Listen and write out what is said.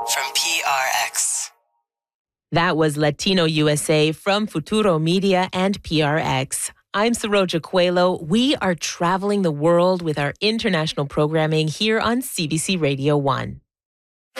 from PRX. That was Latino USA from Futuro Media and PRX. I'm Saroja Coelho. We are traveling the world with our international programming here on CBC Radio 1.